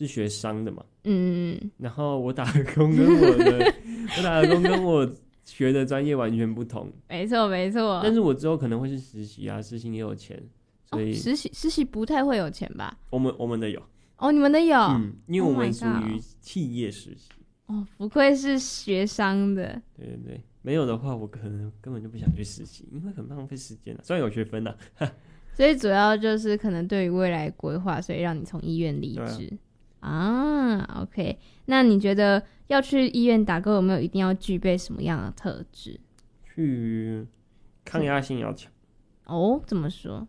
是学商的嘛， 然后我打的工跟我学的专业完全不同， 没错没错。 但是我之后可能会是实习啊，实习也有钱，所以实习不太会有钱吧？ 我们的有你们的有， 因为我们属于企业实习。 不愧是学商的。 对对对，没有的话我可能根本就不想去实习，因为很浪费时间虽然有学分所以主要就是可能对于未来规划，所以让你从医院离职OK， 那你觉得要去医院打工有没有一定要具备什么样的特质？ 去抗压性要强。 怎么说？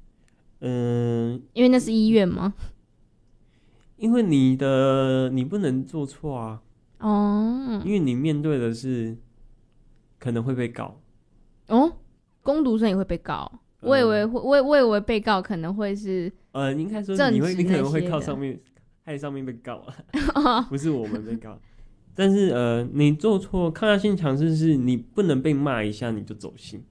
因为那是医院吗？ 因为你不能做错啊。因为你面对的是可能会被告。 工读生也会被告？我以为被告可能会是应该说你可能会靠上面害上面被告不是我们被告。但是你做错抗压性强是你不能被骂一下你就走心。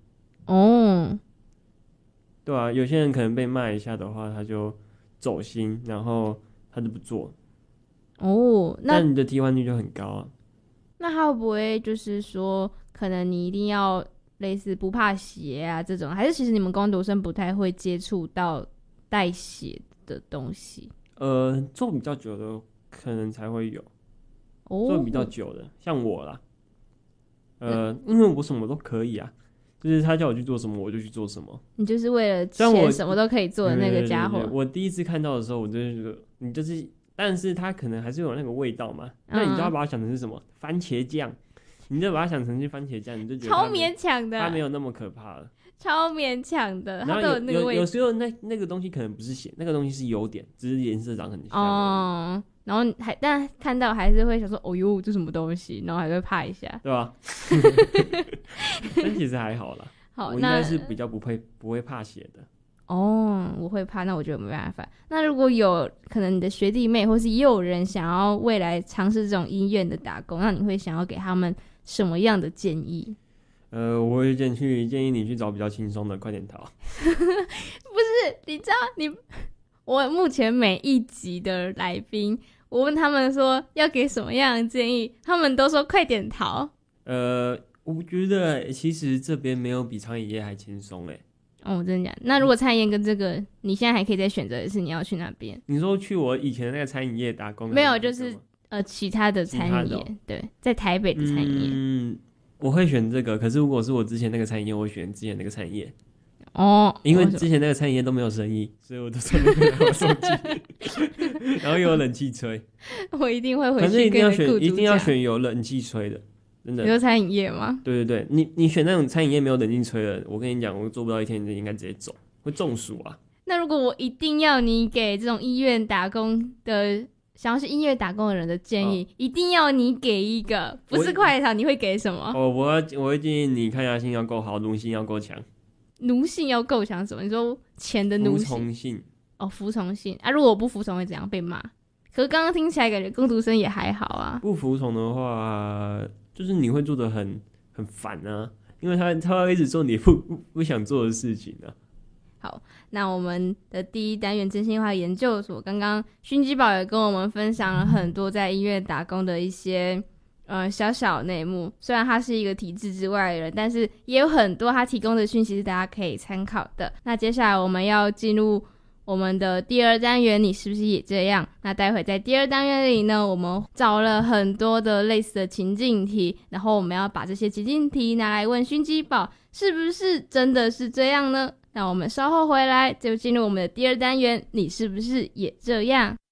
对啊，有些人可能被骂一下的话他就走心，然后他就不做。那你的替换率就很高啊。 那他会不会就是说可能你一定要类似不怕血啊这种，还是其实你们工读生不太会接触到带血的东西？ 做比较久的可能才会有。做比较久的像我啦，因为我什么都可以啊，就是他叫我去做什么我就去做什么。你就是为了钱什么都可以做的那个家伙。 对对对对，我第一次看到的时候我就觉得你就是但是它可能还是有那个味道嘛，那你就要把它想成是什么番茄酱，你就把它想成是番茄酱，你就觉得超勉强的， 它没有那么可怕了， 超勉强的。它然后都有那个味道， 有时候那个东西可能不是咸，那个东西是优点，只是颜色长很像然后但看到还是会想说哦哟这什么东西，然后还会怕一下， 对吧？但其实还好啦。我应该是比较不会怕血的。 我会怕，那我觉得没办法。那如果有可能你的学弟妹或是也有人想要未来尝试这种医院的打工，那你会想要给他们什么样的建议？ 我会建议你去找比较轻松的，快点逃。 不是，你知道我目前每一集的来宾，我问他们说要给什么样的建议，他们都说快点逃。 我觉得其实这边没有比餐饮业还轻松真的假的？那如果餐饮业跟这个你现在还可以再选择的是你要去哪边？ 你说去我以前的那个餐饮业打工？ 没有，就是其他的餐饮业，对，在台北的餐饮业。 我会选这个，可是如果是我之前那个餐饮业，我会选之前那个餐饮业。因为之前那个餐饮业都没有生意，所以我都从那边拿我手机，然后又有冷气吹。 我一定会回去， 反正一定要选有冷气吹的，真的。 你说餐饮业吗？ 对对对，你选那种餐饮业没有冷气吹的，我跟你讲，我做不到一天，你就应该直接走，会中暑啊。 那如果我一定要你给这种医院打工的，想要去医院打工的人的建议，一定要你给一个，不是快逃，你会给什么？ 我会建议你抗压性要够好，奴性要够强。 奴性要够强什么？你说钱的奴性？ 服从性。 服从性啊！如果我不服从会怎样？被骂？可是刚刚听起来感觉工读生也还好啊。 不服从的话，就是你会做得很烦啊，因为他会一直做你不想做的事情啊。 好，那我们的第一单元真心话研究所，刚刚熏鸡堡也跟我们分享了很多在医院打工的一些小小内幕。虽然他是一个体制之外的人，但是也有很多他提供的讯息是大家可以参考的。那接下来我们要进入我们的第二单元，你是不是也这样？那待会在第二单元里呢，我们找了很多的类似的情境题，然后我们要把这些情境题拿来问熏鸡堡，是不是真的是这样呢？那我们稍后回来就进入我们的第二单元，你是不是也这样？